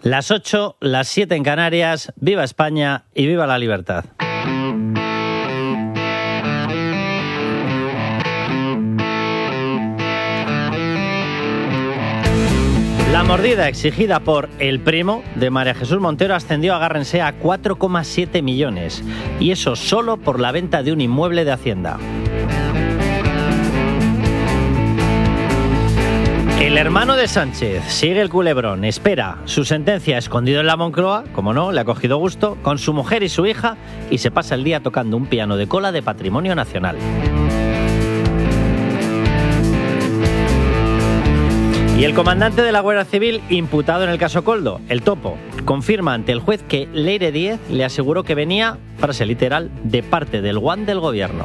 Las 8, las 7 en Canarias. Viva España y viva la libertad. La mordida exigida por el primo de María Jesús Montero ascendió, agárrense, a 4,7 millones. Y eso solo por la venta de un inmueble de Hacienda. El hermano de Sánchez sigue el culebrón, espera su sentencia escondido en la Moncloa, como no, le ha cogido gusto, con su mujer y su hija, y se pasa el día tocando un piano de cola de patrimonio nacional. Y el comandante de la Guardia Civil, imputado en el caso Koldo, el Topo, confirma ante el juez que Leire Díez le aseguró que venía, frase literal, de parte del guan del gobierno.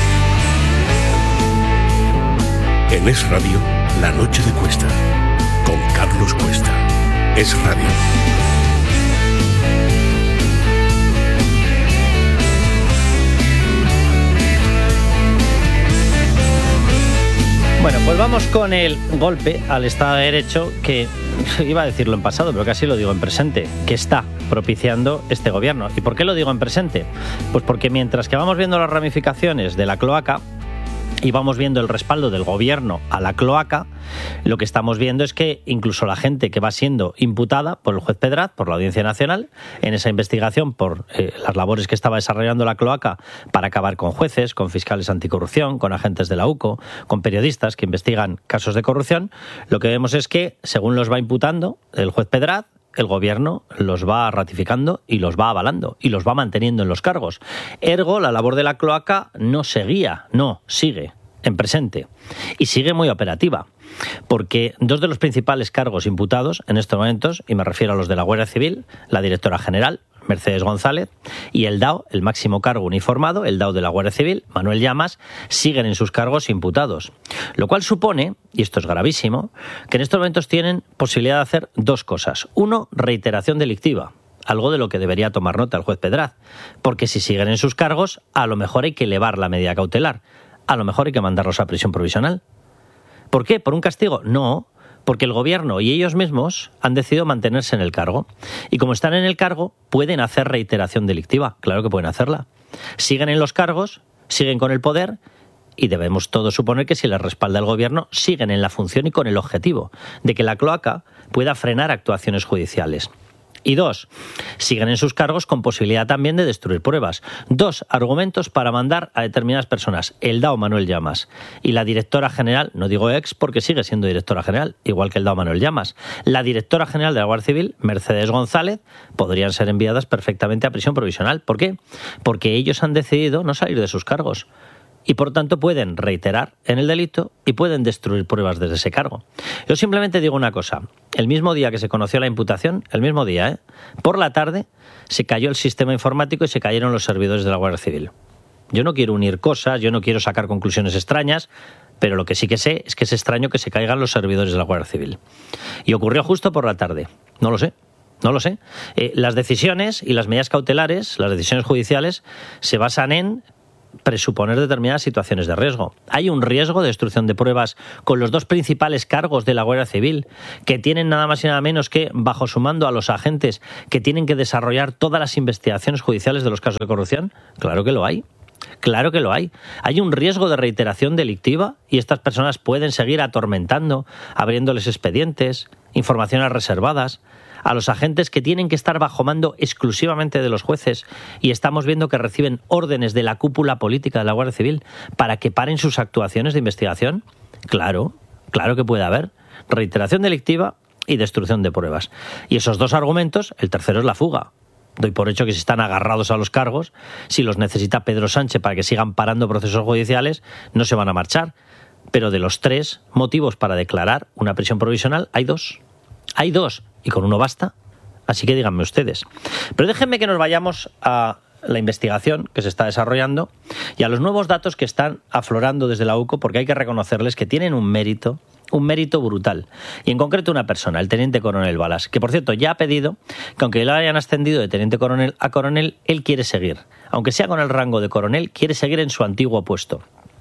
En Es Radio, La Noche de Cuesta, con Carlos Cuesta. Es Radio. Bueno, pues vamos con el golpe al Estado de Derecho que, iba a decirlo en pasado, pero casi lo digo en presente, que está propiciando este gobierno. ¿Y por qué lo digo en presente? Pues porque mientras que vamos viendo las ramificaciones de la cloaca y vamos viendo el respaldo del gobierno a la cloaca, lo que estamos viendo es que incluso la gente que va siendo imputada por el juez Pedraz, por la Audiencia Nacional, en esa investigación por las labores que estaba desarrollando la cloaca para acabar con jueces, con fiscales anticorrupción, con agentes de la UCO, con periodistas que investigan casos de corrupción, lo que vemos es que, según los va imputando el juez Pedraz, el gobierno los va ratificando y los va avalando y los va manteniendo en los cargos. Ergo, la labor de la cloaca no seguía, no, sigue en presente y sigue muy operativa, porque dos de los principales cargos imputados en estos momentos, y me refiero a los de la Guardia Civil, la directora general, Mercedes González, y el DAO, el máximo cargo uniformado, el DAO de la Guardia Civil, Manuel Llamas, siguen en sus cargos imputados. Lo cual supone, y esto es gravísimo, que en estos momentos tienen posibilidad de hacer dos cosas. Uno, reiteración delictiva, algo de lo que debería tomar nota el juez Pedraz, porque si siguen en sus cargos, a lo mejor hay que elevar la medida cautelar, a lo mejor hay que mandarlos a prisión provisional. ¿Por qué? ¿Por un castigo? No, porque el gobierno y ellos mismos han decidido mantenerse en el cargo. Y como están en el cargo, pueden hacer reiteración delictiva. Claro que pueden hacerla. Siguen en los cargos, siguen con el poder, y debemos todos suponer que si les respalda el gobierno, siguen en la función y con el objetivo de que la cloaca pueda frenar actuaciones judiciales. Y dos, siguen en sus cargos con posibilidad también de destruir pruebas. Dos argumentos para mandar a determinadas personas. El DAO Manuel Llamas y la directora general, no digo ex porque sigue siendo directora general, igual que el DAO Manuel Llamas. La directora general de la Guardia Civil, Mercedes González, podrían ser enviadas perfectamente a prisión provisional. ¿Por qué? Porque ellos han decidido no salir de sus cargos. Y por tanto pueden reiterar en el delito y pueden destruir pruebas desde ese cargo. Yo simplemente digo una cosa. El mismo día que se conoció la imputación, el mismo día, por la tarde, se cayó el sistema informático y se cayeron los servidores de la Guardia Civil. Yo no quiero unir cosas, yo no quiero sacar conclusiones extrañas, pero lo que sí que sé es que es extraño que se caigan los servidores de la Guardia Civil. Y ocurrió justo por la tarde. No lo sé. No lo sé. Las decisiones y las medidas cautelares, las decisiones judiciales, se basan en presuponer determinadas situaciones de riesgo. Hay un riesgo de destrucción de pruebas con los dos principales cargos de la Guardia Civil, que tienen nada más y nada menos que bajo su mando a los agentes que tienen que desarrollar todas las investigaciones judiciales de los casos de corrupción. Claro que lo hay. Claro que lo hay. Hay un riesgo de reiteración delictiva y estas personas pueden seguir atormentando, abriéndoles expedientes, informaciones reservadas a los agentes que tienen que estar bajo mando exclusivamente de los jueces, y estamos viendo que reciben órdenes de la cúpula política de la Guardia Civil para que paren sus actuaciones de investigación. Claro que puede haber reiteración delictiva y destrucción de pruebas. Y esos dos argumentos, el tercero es la fuga. Doy por hecho que si están agarrados a los cargos, si los necesita Pedro Sánchez para que sigan parando procesos judiciales, no se van a marchar. Pero de los tres motivos para declarar una prisión provisional, hay dos. Hay dos, y con uno basta. Así que díganme ustedes. Pero déjenme que nos vayamos a la investigación que se está desarrollando y a los nuevos datos que están aflorando desde la UCO, porque hay que reconocerles que tienen un mérito brutal. Y en concreto una persona, el teniente coronel Balas, que por cierto ya ha pedido que aunque lo hayan ascendido de teniente coronel a coronel, él quiere seguir. Aunque sea con el rango de coronel, quiere seguir en su antiguo puesto.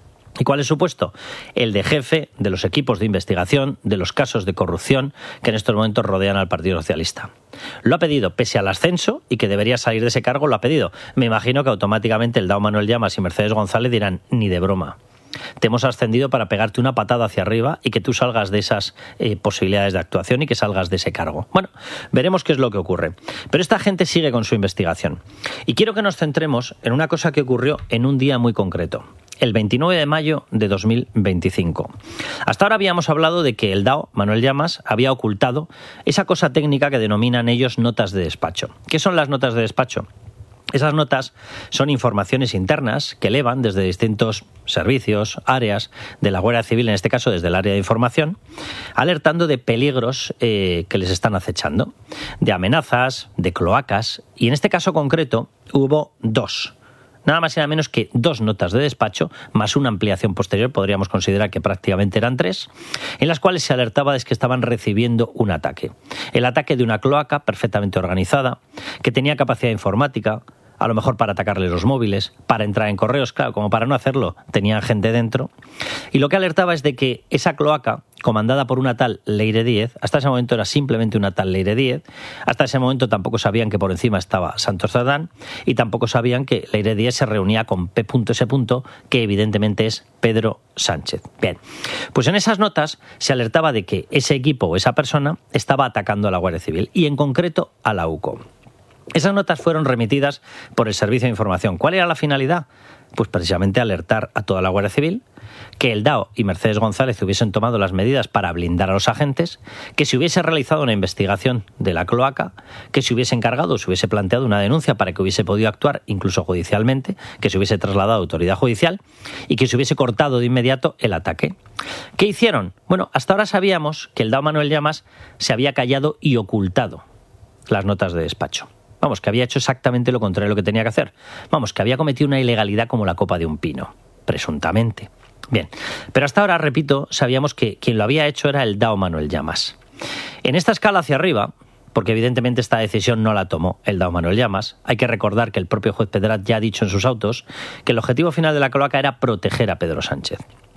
¿Y cuál es su puesto? El de jefe de los equipos de investigación de los casos de corrupción que en estos momentos rodean al Partido Socialista. Lo ha pedido pese al ascenso y que debería salir de ese cargo, lo ha pedido. Me imagino que automáticamente el DAO Manuel Llamas y Mercedes González dirán, ni de broma. Te hemos ascendido para pegarte una patada hacia arriba y que tú salgas de esas posibilidades de actuación y que salgas de ese cargo. Bueno, veremos qué es lo que ocurre. Pero esta gente sigue con su investigación. Y quiero que nos centremos en una cosa que ocurrió en un día muy concreto. El 29 de mayo de 2025. Hasta ahora habíamos hablado de que el DAO, Manuel Llamas, había ocultado esa cosa técnica que denominan ellos notas de despacho. ¿Qué son las notas de despacho? Esas notas son informaciones internas que elevan desde distintos servicios, áreas de la Guardia Civil, en este caso desde el área de información, alertando de peligros que les están acechando, de amenazas, de cloacas, y en este caso concreto hubo dos. Nada más y nada menos que 2 notas de despacho, más una ampliación posterior, podríamos considerar que prácticamente eran 3, en las cuales se alertaba de que estaban recibiendo un ataque. El ataque de una cloaca perfectamente organizada, que tenía capacidad informática, a lo mejor para atacarle los móviles, para entrar en correos, claro, como para no hacerlo, tenían gente dentro. Y lo que alertaba es de que esa cloaca, comandada por una tal Leire Díez, hasta ese momento era simplemente una tal Leire Díez, hasta ese momento tampoco sabían que por encima estaba Santos Cerdán y tampoco sabían que Leire Díez se reunía con P.S., que evidentemente es Pedro Sánchez. Bien, pues en esas notas se alertaba de que ese equipo o esa persona estaba atacando a la Guardia Civil y en concreto a la UCO. Esas notas fueron remitidas por el Servicio de Información. ¿Cuál era la finalidad? Pues precisamente alertar a toda la Guardia Civil, que el DAO y Mercedes González hubiesen tomado las medidas para blindar a los agentes, que se hubiese realizado una investigación de la cloaca, que se hubiese encargado, se hubiese planteado una denuncia para que hubiese podido actuar incluso judicialmente, que se hubiese trasladado a autoridad judicial y que se hubiese cortado de inmediato el ataque. ¿Qué hicieron? Bueno, hasta ahora sabíamos que el DAO Manuel Llamas se había callado y ocultado las notas de despacho. Vamos, que había hecho exactamente lo contrario de lo que tenía que hacer. Vamos, que había cometido una ilegalidad como la copa de un pino, presuntamente. Bien, pero hasta ahora, repito, sabíamos que quien lo había hecho era el DAO Manuel Llamas. En esta escala hacia arriba, porque evidentemente esta decisión no la tomó el DAO Manuel Llamas, hay que recordar que el propio juez Pedrat ya ha dicho en sus autos que el objetivo final de la cloaca era proteger a Pedro Sánchez.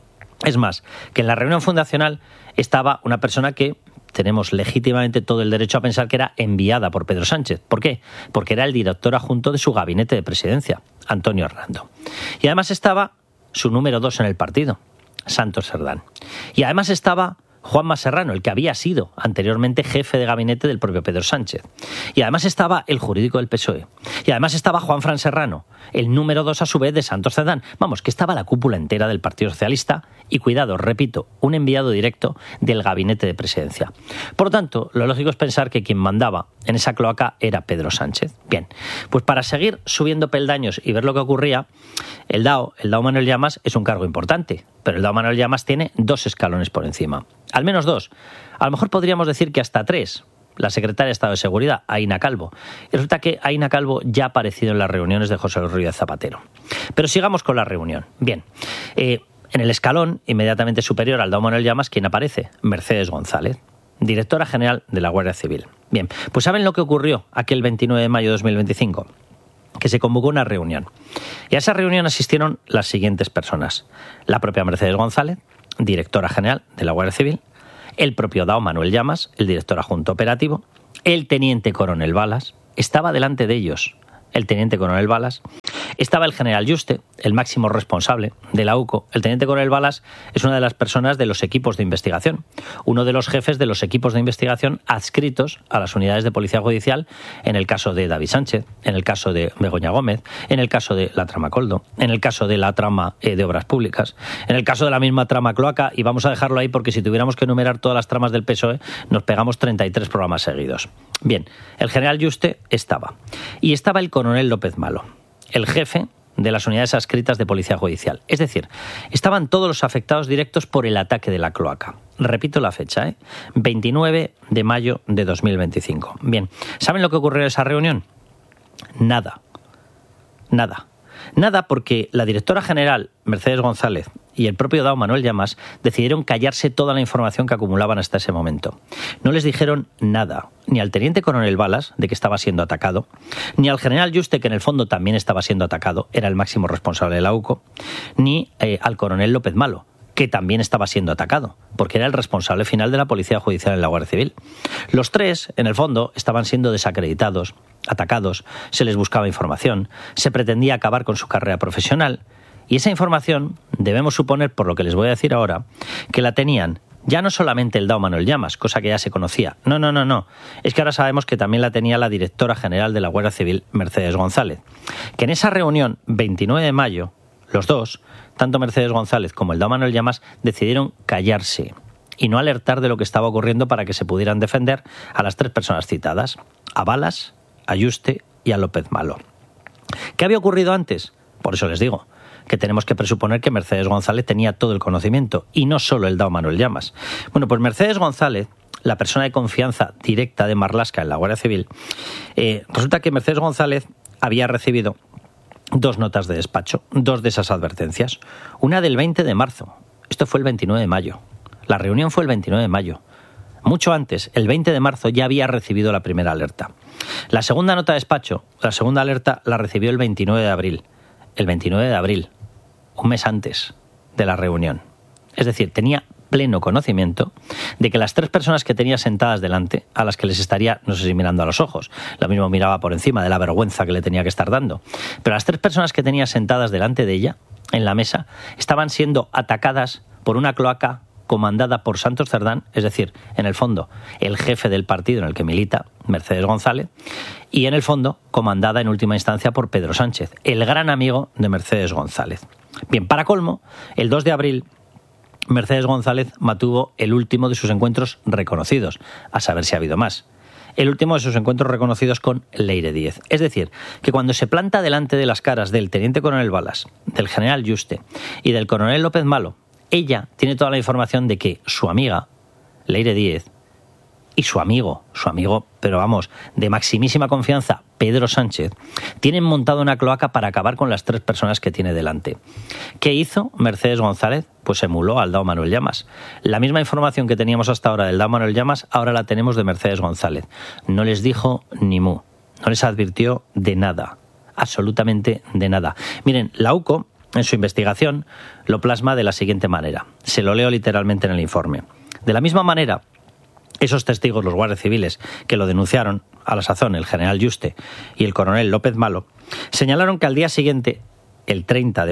Es más, que en la reunión fundacional estaba una persona que tenemos legítimamente todo el derecho a pensar que era enviada por Pedro Sánchez. ¿Por qué? Porque era el director adjunto de su gabinete de presidencia, Antonio Hernando. Y además estaba su número 2 en el partido, Santos Cerdán. Y además estaba Juanma Serrano, el que había sido anteriormente jefe de gabinete del propio Pedro Sánchez. Y además estaba el jurídico del PSOE. Y además estaba Juanfran Serrano, el número 2 a su vez de Santos Cerdán. Vamos, que estaba la cúpula entera del Partido Socialista y, cuidado, repito, un enviado directo del gabinete de presidencia. Por lo tanto, lo lógico es pensar que quien mandaba en esa cloaca era Pedro Sánchez. Bien, pues para seguir subiendo peldaños y ver lo que ocurría, el DAO Manuel Llamas es un cargo importante, pero el DAO Manuel Llamas tiene 2 escalones por encima. Al menos 2. A lo mejor podríamos decir que hasta 3. La secretaria de Estado de Seguridad, Aína Calvo. Y resulta que Aína Calvo ya ha aparecido en las reuniones de José Luis Rodríguez Zapatero. Pero sigamos con la reunión. Bien, en el escalón inmediatamente superior al DAO Manuel Llamas, ¿quién aparece? Mercedes González, directora general de la Guardia Civil. Bien, pues ¿saben lo que ocurrió aquel 29 de mayo de 2025? Que se convocó una reunión. Y a esa reunión asistieron las siguientes personas. La propia Mercedes González, directora general de la Guardia Civil, el propio DAO Manuel Llamas, el director adjunto operativo, el teniente coronel Balas, estaba delante de ellos el teniente coronel Balas, estaba el general Yuste, el máximo responsable de la UCO. El teniente coronel Balas es una de las personas de los equipos de investigación, uno de los jefes de los equipos de investigación adscritos a las unidades de policía judicial en el caso de David Sánchez, en el caso de Begoña Gómez, en el caso de la trama Coldo, en el caso de la trama de obras públicas, en el caso de la misma trama cloaca, y vamos a dejarlo ahí porque si tuviéramos que enumerar todas las tramas del PSOE nos pegamos 33 programas seguidos. Bien, el general Yuste estaba, y estaba el coronel López Malo, el jefe de las unidades adscritas de Policía Judicial. Es decir, estaban todos los afectados directos por el ataque de la cloaca. Repito la fecha, 29 de mayo de 2025. Bien, ¿saben lo que ocurrió en esa reunión? Nada porque la directora general, Mercedes González, y el propio Dao Manuel Llamas decidieron callarse toda la información que acumulaban hasta ese momento. No les dijeron nada, ni al teniente coronel Balas, de que estaba siendo atacado, ni al general Yuste, que en el fondo también estaba siendo atacado, era el máximo responsable de la UCO, ni al coronel López Malo, que también estaba siendo atacado, porque era el responsable final de la Policía Judicial en la Guardia Civil. Los tres, en el fondo, estaban siendo desacreditados, atacados, se les buscaba información, se pretendía acabar con su carrera profesional, y esa información, debemos suponer, por lo que les voy a decir ahora, que la tenían ya no solamente el Dao Manuel Llamas, cosa que ya se conocía. No. Es que ahora sabemos que también la tenía la directora general de la Guardia Civil, Mercedes González. Que en esa reunión, 29 de mayo, los dos, tanto Mercedes González como el Dao Manuel Llamas, decidieron callarse y no alertar de lo que estaba ocurriendo para que se pudieran defender a las tres personas citadas, a Balas, a Yuste y a López Malo. ¿Qué había ocurrido antes? Por eso les digo que tenemos que presuponer que Mercedes González tenía todo el conocimiento, y no solo el Dao Manuel Llamas. Bueno, pues Mercedes González, la persona de confianza directa de Marlaska en la Guardia Civil, resulta que Mercedes González había recibido 2 notas de despacho, 2 de esas advertencias. Una del 20 de marzo, esto fue el 29 de mayo. La reunión fue el 29 de mayo. Mucho antes, el 20 de marzo, ya había recibido la primera alerta. La segunda nota de despacho, la segunda alerta, la recibió el 29 de abril. El 29 de abril, un mes antes de la reunión. Es decir, tenía pleno conocimiento de que las 3 personas que tenía sentadas delante, a las que les estaría, no sé si mirando a los ojos, lo mismo miraba por encima de la vergüenza que le tenía que estar dando, pero las 3 personas que tenía sentadas delante de ella, en la mesa, estaban siendo atacadas por una cloaca comandada por Santos Cerdán, es decir, en el fondo, el jefe del partido en el que milita, Mercedes González, y en el fondo, comandada en última instancia por Pedro Sánchez, el gran amigo de Mercedes González. Bien, para colmo, el 2 de abril, Mercedes González mantuvo el último de sus encuentros reconocidos, a saber si ha habido más. El último de sus encuentros reconocidos con Leire Díez. Es decir, que cuando se planta delante de las caras del teniente coronel Balas, del general Yuste y del coronel López Malo, ella tiene toda la información de que su amiga, Leire Díez, y su amigo, pero vamos, de maximísima confianza, Pedro Sánchez, tienen montado una cloaca para acabar con las 3 personas que tiene delante. ¿Qué hizo Mercedes González? Pues emuló al Dao Manuel Llamas. La misma información que teníamos hasta ahora del Dao Manuel Llamas, ahora la tenemos de Mercedes González. No les dijo ni mu, no les advirtió de nada, absolutamente de nada. Miren, la UCO, en su investigación, lo plasma de la siguiente manera. Se lo leo literalmente en el informe. De la misma manera, esos testigos, los guardias civiles, que lo denunciaron, a la sazón el general Yuste y el coronel López Malo, señalaron que al día siguiente, el 30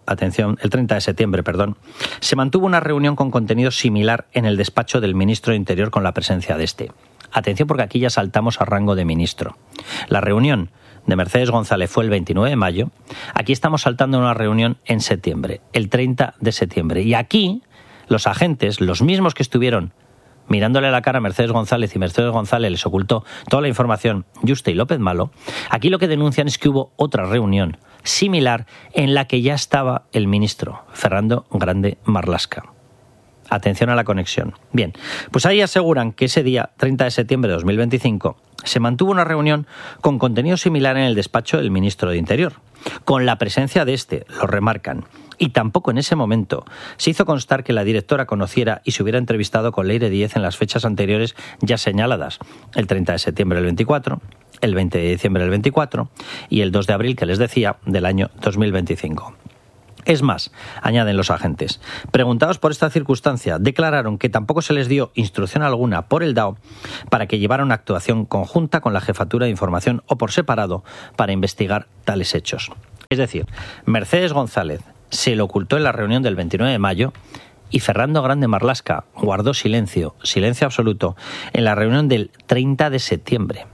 de septiembre, se mantuvo una reunión con contenido similar en el despacho del ministro de Interior con la presencia de este. Atención, porque aquí ya saltamos a rango de ministro. La reunión de Mercedes González fue el 29 de mayo, aquí estamos saltando a una reunión en septiembre, el 30 de septiembre. Y aquí los agentes, los mismos que estuvieron mirándole a la cara a Mercedes González y Mercedes González les ocultó toda la información, Yuste y López Malo, aquí lo que denuncian es que hubo otra reunión similar en la que ya estaba el ministro Fernando Grande Marlaska. Atención a la conexión. Bien, pues ahí aseguran que ese día, 30 de septiembre de 2025, se mantuvo una reunión con contenido similar en el despacho del ministro de Interior. Con la presencia de este, lo remarcan. Y tampoco en ese momento se hizo constar que la directora conociera y se hubiera entrevistado con Leire Díez en las fechas anteriores ya señaladas, el 30 de septiembre del 24, el 20 de diciembre del 24 y el 2 de abril, que les decía, del año 2025. Es más, añaden los agentes, preguntados por esta circunstancia, declararon que tampoco se les dio instrucción alguna por el DAO para que llevara una actuación conjunta con la Jefatura de Información o por separado para investigar tales hechos. Es decir, Mercedes González se le ocultó en la reunión del 29 de mayo y Fernando Grande Marlaska guardó silencio absoluto, en la reunión del 30 de septiembre.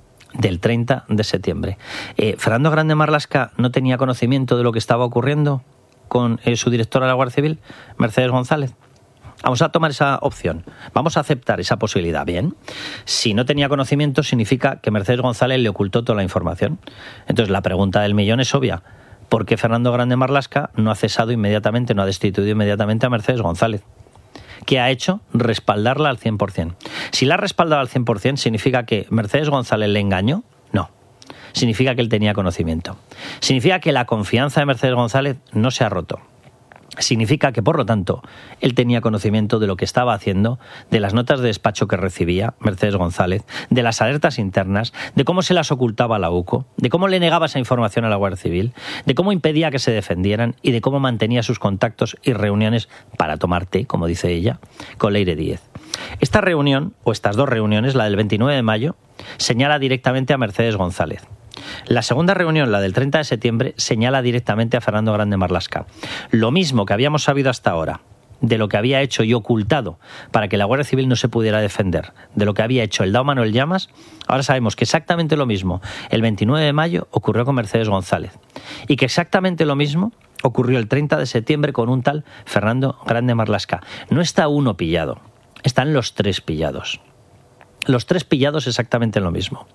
¿Fernando Grande Marlaska no tenía conocimiento de lo que estaba ocurriendo con su directora de la Guardia Civil, Mercedes González? Vamos a tomar esa opción, vamos a aceptar esa posibilidad. Bien, si no tenía conocimiento significa que Mercedes González le ocultó toda la información. Entonces la pregunta del millón es obvia. ¿Por qué Fernando Grande Marlaska no ha cesado inmediatamente, no ha destituido inmediatamente a Mercedes González? ¿Qué ha hecho? Respaldarla al 100%. Si la ha respaldado al 100%, ¿significa que Mercedes González le engañó? No. Significa que él tenía conocimiento. Significa que la confianza de Mercedes González no se ha roto. significa que, por lo tanto, él tenía conocimiento de lo que estaba haciendo, de las notas de despacho que recibía Mercedes González, de las alertas internas, de cómo se las ocultaba a la UCO, de cómo le negaba esa información a la Guardia Civil, de cómo impedía que se defendieran y de cómo mantenía sus contactos y reuniones para tomar té, como dice ella, con Leire Díez. Esta reunión, o estas dos reuniones, la del 29 de mayo, señala directamente a Mercedes González. La segunda reunión, la del 30 de septiembre, señala directamente a Fernando Grande Marlaska. Lo mismo que habíamos sabido hasta ahora de lo que había hecho y ocultado para que la Guardia Civil no se pudiera defender, de lo que había hecho el DAO Manuel Llamas, ahora sabemos que exactamente lo mismo el 29 de mayo ocurrió con Mercedes González y que exactamente lo mismo ocurrió el 30 de septiembre con un tal Fernando Grande Marlaska. No está uno pillado, están los tres pillados. Los tres pillados exactamente lo mismo.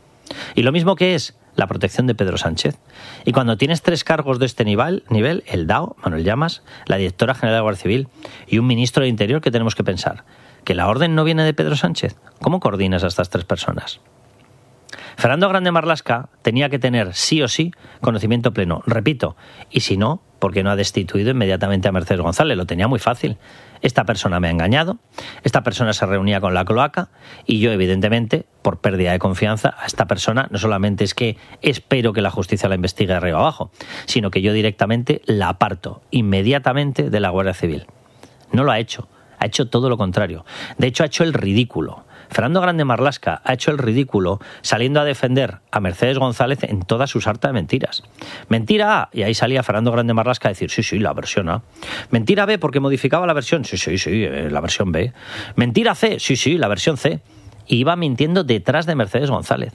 Y lo mismo que es la protección de Pedro Sánchez. Y cuando tienes tres cargos de este nivel, el DAO, Manuel Llamas, la directora general de la Guardia Civil y un ministro de Interior, que tenemos que pensar, ¿que la orden no viene de Pedro Sánchez? ¿Cómo coordinas a estas tres personas? Fernando Grande Marlaska tenía que tener sí o sí conocimiento pleno, repito, y si no, porque no ha destituido inmediatamente a Mercedes González, lo tenía muy fácil. Esta persona me ha engañado, esta persona se reunía con la cloaca y yo, evidentemente, por pérdida de confianza, a esta persona no solamente es que espero que la justicia la investigue de arriba abajo, sino que yo directamente la aparto inmediatamente de la Guardia Civil. No lo ha hecho todo lo contrario. De hecho, ha hecho el ridículo. Fernando Grande Marlaska ha hecho el ridículo saliendo a defender a Mercedes González en toda su sarta de mentiras. Mentira A, y ahí salía Fernando Grande Marlaska a decir, sí, la versión A. Mentira B, porque modificaba la versión, sí, la versión B. Mentira C, sí, la versión C. Y iba mintiendo detrás de Mercedes González.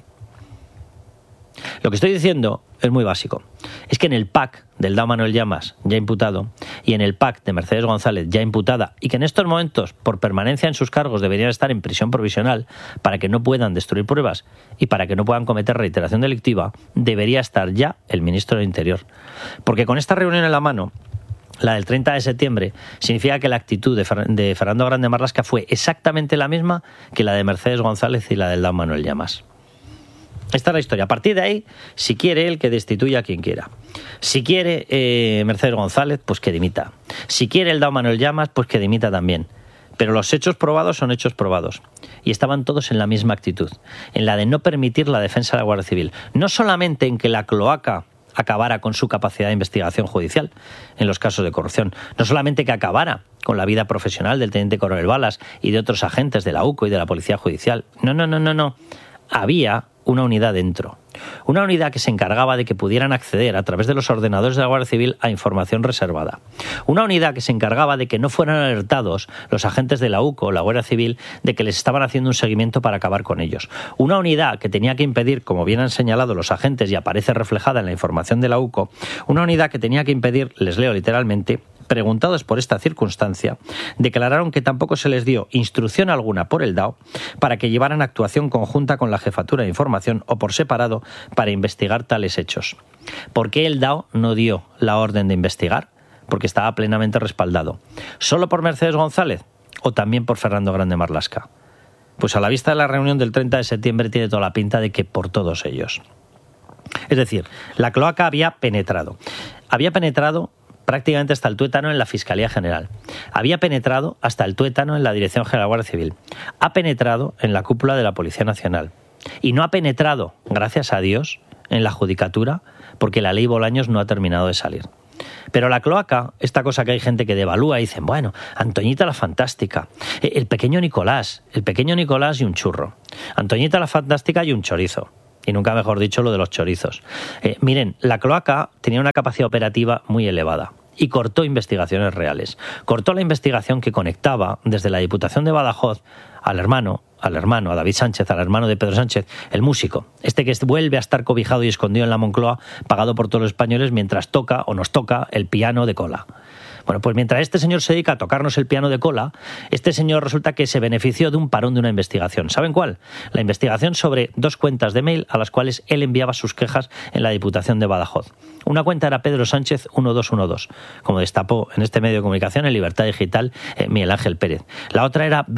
Lo que estoy diciendo es muy básico. Es que en el PAC del DAO Manuel Llamas, ya imputado, y en el PAC de Mercedes González, ya imputada, y que en estos momentos, por permanencia en sus cargos, deberían estar en prisión provisional para que no puedan destruir pruebas y para que no puedan cometer reiteración delictiva, debería estar ya el ministro del Interior. Porque con esta reunión en la mano, la del 30 de septiembre, significa que la actitud de Fernando Grande Marlaska fue exactamente la misma que la de Mercedes González y la del DAO Manuel Llamas. Esta es la historia. A partir de ahí, si quiere él, que destituya a quien quiera. Si quiere Mercedes González, pues que dimita. Si quiere el DAO Manuel Llamas, pues que dimita también. Pero los hechos probados son hechos probados. Y estaban todos en la misma actitud, en la de no permitir la defensa de la Guardia Civil. No solamente en que la cloaca acabara con su capacidad de investigación judicial en los casos de corrupción. No solamente que acabara con la vida profesional del teniente coronel Balas y de otros agentes de la UCO y de la Policía Judicial. No. Había una unidad dentro. Una unidad que se encargaba de que pudieran acceder a través de los ordenadores de la Guardia Civil a información reservada. Una unidad que se encargaba de que no fueran alertados los agentes de la UCO o la Guardia Civil de que les estaban haciendo un seguimiento para acabar con ellos. Una unidad que tenía que impedir, como bien han señalado los agentes y aparece reflejada en la información de la UCO, una unidad que tenía que impedir, les leo literalmente, preguntados por esta circunstancia, declararon que tampoco se les dio instrucción alguna por el DAO para que llevaran actuación conjunta con la Jefatura de Información o por separado para investigar tales hechos. ¿Por qué el DAO no dio la orden de investigar? Porque estaba plenamente respaldado. ¿Solo por Mercedes González o también por Fernando Grande Marlaska? Pues a la vista de la reunión del 30 de septiembre tiene toda la pinta de que por todos ellos. Es decir, la cloaca había penetrado prácticamente hasta el tuétano en la Fiscalía General. Había penetrado hasta el tuétano en la Dirección General de la Guardia Civil. Ha penetrado en la cúpula de la Policía Nacional. Y no ha penetrado, gracias a Dios, en la Judicatura, porque la ley Bolaños no ha terminado de salir. Pero la cloaca, esta cosa que hay gente que devalúa y dicen, bueno, Antoñita la Fantástica, el pequeño Nicolás y un churro. Antoñita la Fantástica y un chorizo. Y nunca mejor dicho lo de los chorizos. Miren, la cloaca tenía una capacidad operativa muy elevada y cortó investigaciones reales. Cortó la investigación que conectaba desde la Diputación de Badajoz al hermano, a David Sánchez, al hermano de Pedro Sánchez, el músico, este que vuelve a estar cobijado y escondido en la Moncloa, pagado por todos los españoles mientras toca o nos toca el piano de cola. Bueno, pues mientras este señor se dedica a tocarnos el piano de cola, este señor resulta que se benefició de un parón de una investigación. ¿Saben cuál? La investigación sobre 2 cuentas de mail a las cuales él enviaba sus quejas en la Diputación de Badajoz. Una cuenta era Pedro Sánchez 1212, como destapó en este medio de comunicación en Libertad Digital Miguel Ángel Pérez. La otra era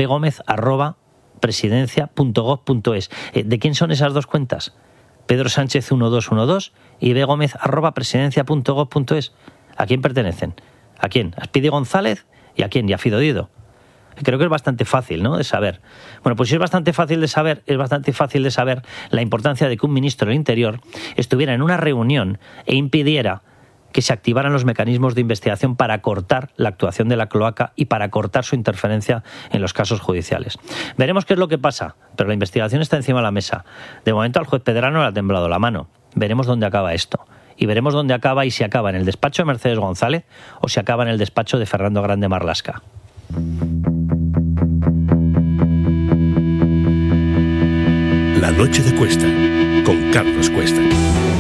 begomez@presidencia.gov.es. ¿De quién son esas 2 cuentas? Pedro Sánchez 1212 y begomez@presidencia.gov.es. ¿A quién pertenecen? ¿A quién? A Speedy González y ¿a quién? Y a Fido Dido. Creo que es bastante fácil, ¿no?, de saber. Bueno, pues si es bastante fácil de saber, es bastante fácil de saber la importancia de que un ministro del Interior estuviera en una reunión e impidiera que se activaran los mecanismos de investigación para cortar la actuación de la cloaca y para cortar su interferencia en los casos judiciales. Veremos qué es lo que pasa, pero la investigación está encima de la mesa. De momento al juez Pedrano le ha temblado la mano. Veremos dónde acaba esto. Y veremos dónde acaba y si acaba en el despacho de Mercedes González o si acaba en el despacho de Fernando Grande Marlaska. La noche de Cuesta, con Carlos Cuesta.